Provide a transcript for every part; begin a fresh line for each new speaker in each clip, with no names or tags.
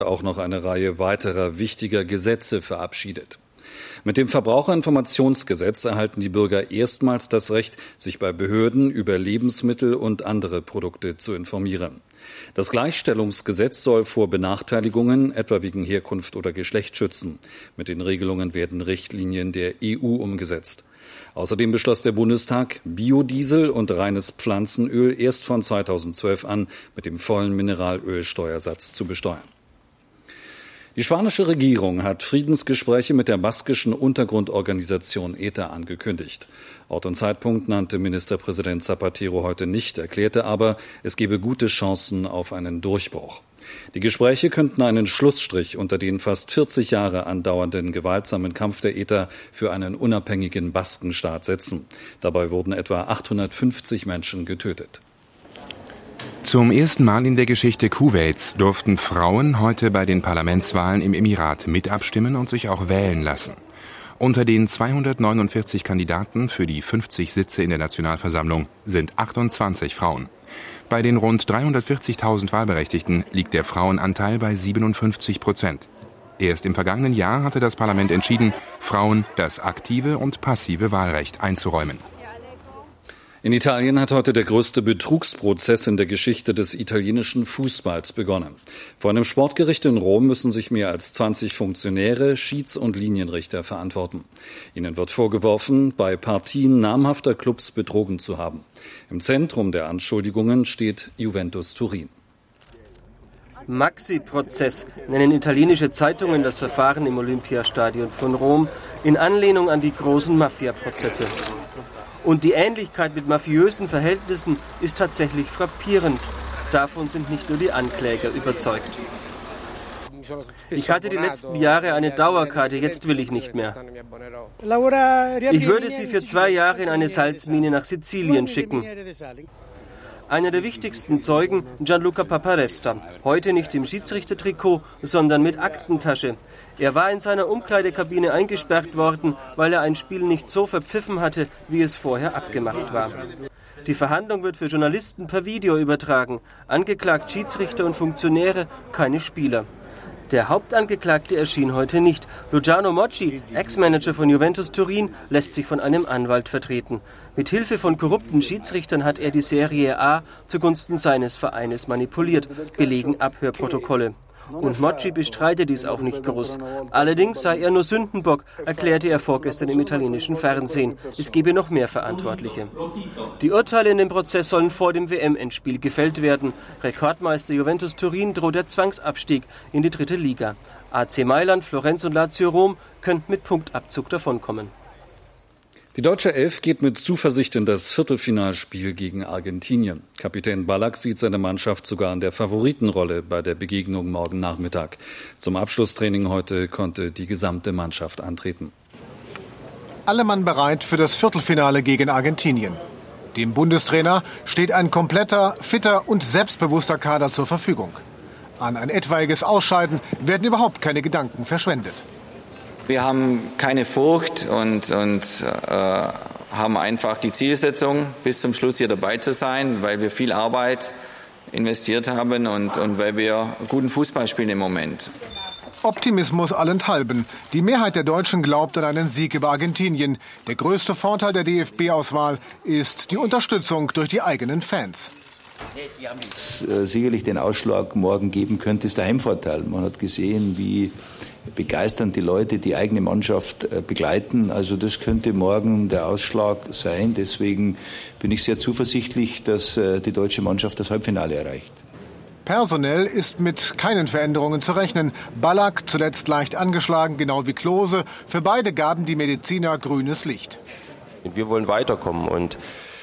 auch noch eine Reihe weiterer wichtiger Gesetze verabschiedet. Mit dem Verbraucherinformationsgesetz erhalten die Bürger erstmals das Recht, sich bei Behörden über Lebensmittel und andere Produkte zu informieren. Das Gleichstellungsgesetz soll vor Benachteiligungen, etwa wegen Herkunft oder Geschlecht, schützen. Mit den Regelungen werden Richtlinien der EU umgesetzt. Außerdem beschloss der Bundestag, Biodiesel und reines Pflanzenöl erst von 2012 an mit dem vollen Mineralölsteuersatz zu besteuern. Die spanische Regierung hat Friedensgespräche mit der baskischen Untergrundorganisation ETA angekündigt. Ort und Zeitpunkt nannte Ministerpräsident Zapatero heute nicht, erklärte aber, es gebe gute Chancen auf einen Durchbruch. Die Gespräche könnten einen Schlussstrich unter den fast 40 Jahre andauernden gewaltsamen Kampf der ETA für einen unabhängigen Baskenstaat setzen. Dabei wurden etwa 850 Menschen getötet.
Zum ersten Mal in der Geschichte Kuwaits durften Frauen heute bei den Parlamentswahlen im Emirat mitabstimmen und sich auch wählen lassen. Unter den 249 Kandidaten für die 50 Sitze in der Nationalversammlung sind 28 Frauen. Bei den rund 340.000 Wahlberechtigten liegt der Frauenanteil bei 57%. Erst im vergangenen Jahr hatte das Parlament entschieden, Frauen das aktive und passive Wahlrecht einzuräumen.
In Italien hat heute der größte Betrugsprozess in der Geschichte des italienischen Fußballs begonnen. Vor einem Sportgericht in Rom müssen sich mehr als 20 Funktionäre, Schieds- und Linienrichter verantworten. Ihnen wird vorgeworfen, bei Partien namhafter Clubs betrogen zu haben. Im Zentrum der Anschuldigungen steht Juventus Turin.
Maxi-Prozess nennen italienische Zeitungen das Verfahren im Olympiastadion von Rom in Anlehnung an die großen Mafia-Prozesse. Und die Ähnlichkeit mit mafiösen Verhältnissen ist tatsächlich frappierend. Davon sind nicht nur die Ankläger überzeugt. Ich hatte die letzten Jahre eine Dauerkarte, jetzt will ich nicht mehr. Ich würde sie für 2 Jahre in eine Salzmine nach Sizilien schicken. Einer der wichtigsten Zeugen, Gianluca Paparesta, heute nicht im Schiedsrichtertrikot, sondern mit Aktentasche. Er war in seiner Umkleidekabine eingesperrt worden, weil er ein Spiel nicht so verpfiffen hatte, wie es vorher abgemacht war. Die Verhandlung wird für Journalisten per Video übertragen. Angeklagt Schiedsrichter und Funktionäre, keine Spieler. Der Hauptangeklagte erschien heute nicht. Luciano Mocci, Ex-Manager von Juventus Turin, lässt sich von einem Anwalt vertreten. Mit Hilfe von korrupten Schiedsrichtern hat er die Serie A zugunsten seines Vereines manipuliert, belegen Abhörprotokolle. Und Mocci bestreitet dies auch nicht groß. Allerdings sei er nur Sündenbock, erklärte er vorgestern im italienischen Fernsehen. Es gebe noch mehr Verantwortliche. Die Urteile in dem Prozess sollen vor dem WM-Endspiel gefällt werden. Rekordmeister Juventus Turin droht der Zwangsabstieg in die 3. Liga. AC Mailand, Florenz und Lazio Rom könnten mit Punktabzug davonkommen.
Die deutsche Elf geht mit Zuversicht in das Viertelfinalspiel gegen Argentinien. Kapitän Ballack sieht seine Mannschaft sogar in der Favoritenrolle bei der Begegnung morgen Nachmittag. Zum Abschlusstraining heute konnte die gesamte Mannschaft antreten.
Alle Mann bereit für das Viertelfinale gegen Argentinien. Dem Bundestrainer steht ein kompletter, fitter und selbstbewusster Kader zur Verfügung. An ein etwaiges Ausscheiden werden überhaupt keine Gedanken verschwendet.
Wir haben keine Furcht und haben einfach die Zielsetzung, bis zum Schluss hier dabei zu sein, weil wir viel Arbeit investiert haben und weil wir guten Fußball spielen im Moment.
Optimismus allenthalben. Die Mehrheit der Deutschen glaubt an einen Sieg über Argentinien. Der größte Vorteil der DFB-Auswahl ist die Unterstützung durch die eigenen Fans.
Sicherlich den Ausschlag morgen geben könnte, ist der Heimvorteil. Man hat gesehen, wie begeisternd die Leute die eigene Mannschaft begleiten. Also das könnte morgen der Ausschlag sein. Deswegen bin ich sehr zuversichtlich, dass die deutsche Mannschaft das Halbfinale erreicht.
Personell ist mit keinen Veränderungen zu rechnen. Ballack zuletzt leicht angeschlagen, genau wie Klose. Für beide gaben die Mediziner grünes Licht.
Wir wollen weiterkommen und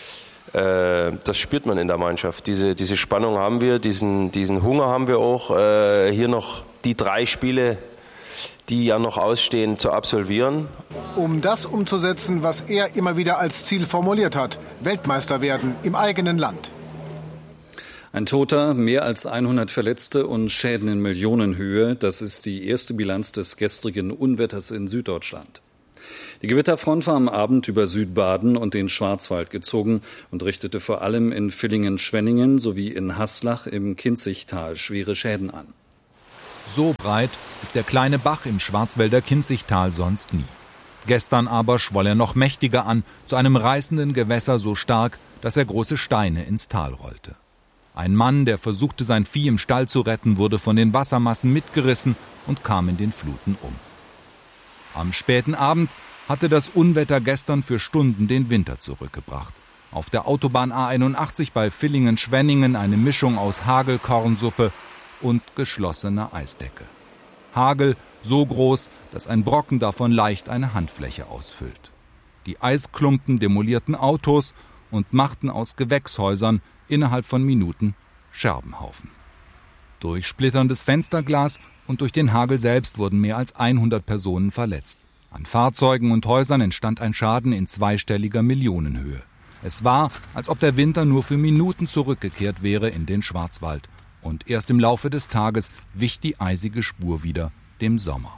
das spürt man in der Mannschaft. Diese Spannung haben wir, diesen Hunger haben wir auch, hier noch die 3 Spiele, die ja noch ausstehen, zu absolvieren.
Um das umzusetzen, was er immer wieder als Ziel formuliert hat, Weltmeister werden im eigenen Land.
Ein Toter, mehr als 100 Verletzte und Schäden in Millionenhöhe, das ist die erste Bilanz des gestrigen Unwetters in Süddeutschland. Die Gewitterfront war am Abend über Südbaden und den Schwarzwald gezogen und richtete vor allem in Villingen-Schwenningen sowie in Haslach im Kinzigtal schwere Schäden an.
So breit ist der kleine Bach im Schwarzwälder Kinzigtal sonst nie. Gestern aber schwoll er noch mächtiger an, zu einem reißenden Gewässer so stark, dass er große Steine ins Tal rollte. Ein Mann, der versuchte, sein Vieh im Stall zu retten, wurde von den Wassermassen mitgerissen und kam in den Fluten um. Am späten Abend hatte das Unwetter gestern für Stunden den Winter zurückgebracht. Auf der Autobahn A81 bei Villingen-Schwenningen eine Mischung aus Hagelkornsuppe und geschlossener Eisdecke. Hagel so groß, dass ein Brocken davon leicht eine Handfläche ausfüllt. Die Eisklumpen demolierten Autos und machten aus Gewächshäusern innerhalb von Minuten Scherbenhaufen. Durch splitterndes Fensterglas und durch den Hagel selbst wurden mehr als 100 Personen verletzt. An Fahrzeugen und Häusern entstand ein Schaden in zweistelliger Millionenhöhe. Es war, als ob der Winter nur für Minuten zurückgekehrt wäre in den Schwarzwald. Und erst im Laufe des Tages wich die eisige Spur wieder dem Sommer.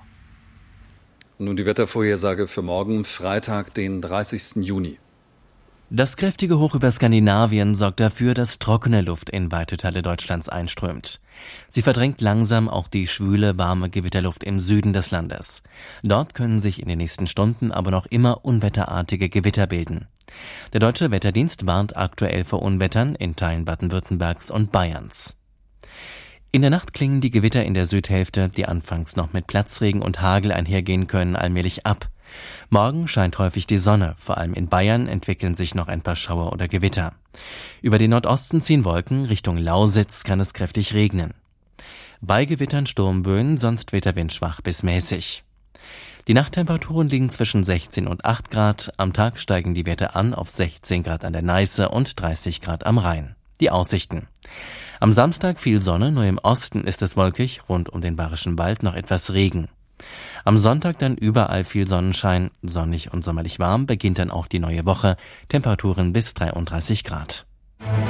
Nun die Wettervorhersage für morgen, Freitag, den 30. Juni.
Das kräftige Hoch über Skandinavien sorgt dafür, dass trockene Luft in weite Teile Deutschlands einströmt. Sie verdrängt langsam auch die schwüle, warme Gewitterluft im Süden des Landes. Dort können sich in den nächsten Stunden aber noch immer unwetterartige Gewitter bilden. Der Deutsche Wetterdienst warnt aktuell vor Unwettern in Teilen Baden-Württembergs und Bayerns. In der Nacht klingen die Gewitter in der Südhälfte, die anfangs noch mit Platzregen und Hagel einhergehen können, allmählich ab. Morgen scheint häufig die Sonne, vor allem in Bayern entwickeln sich noch ein paar Schauer oder Gewitter. Über den Nordosten ziehen Wolken, Richtung Lausitz kann es kräftig regnen. Bei Gewittern Sturmböen, sonst weht der Wind schwach bis mäßig. Die Nachttemperaturen liegen zwischen 16 und 8 Grad, am Tag steigen die Werte an auf 16 Grad an der Neiße und 30 Grad am Rhein. Die Aussichten. Am Samstag viel Sonne, nur im Osten ist es wolkig, rund um den Bayerischen Wald noch etwas Regen. Am Sonntag dann überall viel Sonnenschein, sonnig und sommerlich warm, beginnt dann auch die neue Woche, Temperaturen bis 33 Grad.